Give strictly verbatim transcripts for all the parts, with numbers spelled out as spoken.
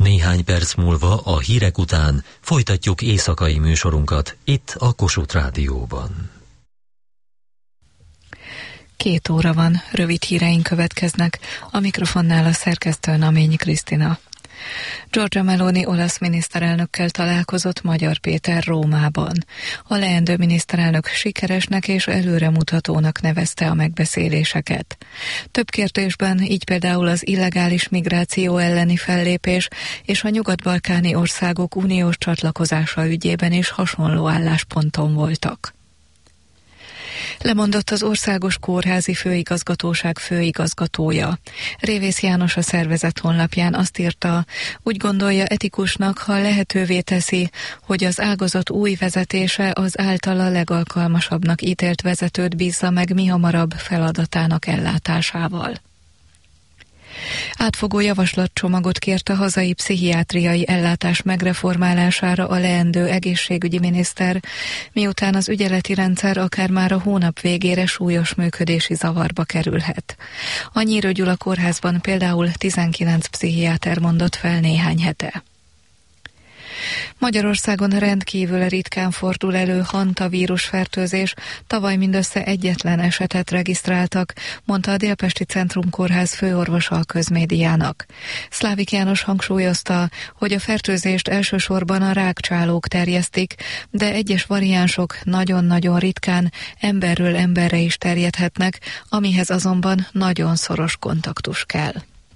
Néhány perc múlva a hírek után folytatjuk éjszakai műsorunkat itt a Kossuth Rádióban. Két óra van, rövid híreink következnek, a mikrofonnál a szerkesztő Naményi Krisztina. Giorgia Meloni olasz miniszterelnökkel találkozott Magyar Péter Rómában. A leendő miniszterelnök sikeresnek és előremutatónak nevezte a megbeszéléseket. Több kérdésben, így például az illegális migráció elleni fellépés és a nyugat-balkáni országok uniós csatlakozása ügyében is hasonló állásponton voltak. Lemondott az Országos Kórházi Főigazgatóság főigazgatója. Révész János a szervezet honlapján azt írta, úgy gondolja etikusnak, ha lehetővé teszi, hogy az ágazat új vezetése az általa legalkalmasabbnak ítélt vezetőt bízza meg mihamarabb feladatának ellátásával. Átfogó javaslatcsomagot kért a hazai pszichiátriai ellátás megreformálására a leendő egészségügyi miniszter, miután az ügyeleti rendszer akár már a hónap végére súlyos működési zavarba kerülhet. A Nyírő Gyula kórházban például tizenkilenc pszichiáter mondott fel néhány hete. Magyarországon rendkívül ritkán fordul elő hantavírus fertőzés, tavaly mindössze egyetlen esetet regisztráltak, mondta a Délpesti Centrum Kórház főorvosa a Közmédiának. Szlávik János hangsúlyozta, hogy a fertőzést elsősorban a rákcsálók terjesztik, de egyes variánsok nagyon-nagyon ritkán emberről emberre is terjedhetnek, amihez azonban nagyon szoros kontaktus kell.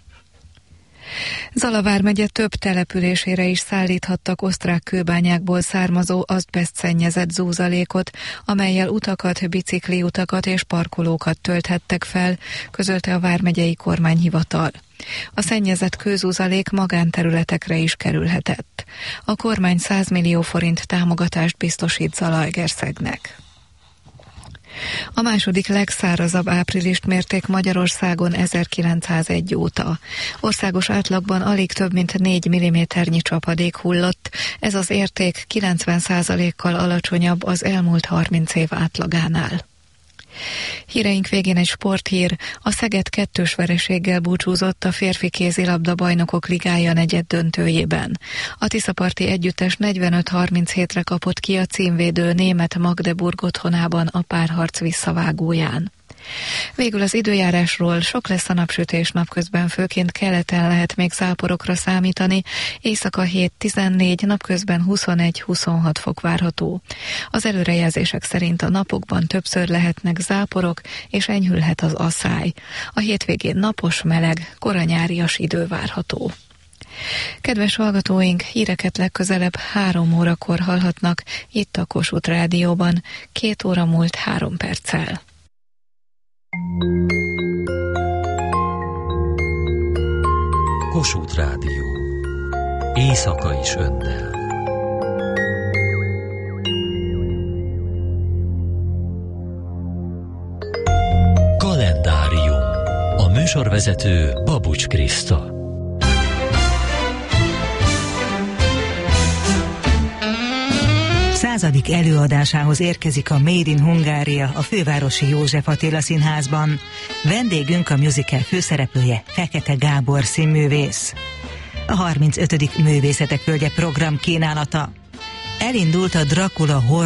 Zala vármegye több településére is szállíthattak osztrák kőbányákból származó azbesztszennyezett zúzalékot, amellyel utakat, bicikliutakat és parkolókat tölthettek fel, közölte a vármegyei kormányhivatal. A szennyezett kőzúzalék magánterületekre is kerülhetett. A kormány száz millió forint támogatást biztosít Zalaegerszegnek. A második legszárazabb áprilist mérték Magyarországon ezerkilencszázegy óta. Országos átlagban alig több mint négy milliméternyi csapadék hullott, ez az érték kilencven százalékkal alacsonyabb az elmúlt harminc év átlagánál. Híreink végén egy sporthír, a Szeged kettős vereséggel búcsúzott a férfi kézilabda bajnokok ligája negyed döntőjében. A tiszaparti együttes negyvenöt harminchétre kapott ki a címvédő német Magdeburg otthonában a párharc visszavágóján. Végül az időjárásról: sok lesz a napsütés, napközben főként keleten lehet még záporokra számítani, éjszaka hét-tizennégy, napközben huszonegy-huszonhat fok várható. Az előrejelzések szerint a napokban többször lehetnek záporok, és enyhülhet az aszály. A hétvégén napos, meleg, koranyárias idő várható. Kedves hallgatóink, híreket legközelebb három órakor hallhatnak itt a Kossuth Rádióban, két óra múlt három perccel. Kossuth Rádió. Éjszaka is önnel. Kalendárium. A műsorvezető Babucs Kriszta. Századik előadásához érkezik a Made in Hungária a fővárosi József Attila Színházban. Vendégünk a musical főszereplője, Fekete Gábor színművész. A harmincötödik Művészetek Völgye program kínálata. Elindult a Dracula horror